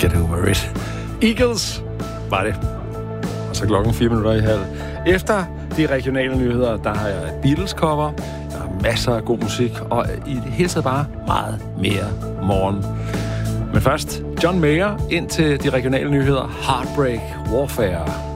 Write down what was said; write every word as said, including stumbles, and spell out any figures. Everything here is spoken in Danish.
Get over it. Eagles var det. Og så klokken fire minutter i halv. Efter de regionale nyheder, der har jeg et Beatles-cover. Der er masser af god musik, og i det hele taget bare meget mere morgen. Men først, John Mayer ind til de regionale nyheder. Heartbreak Warfare.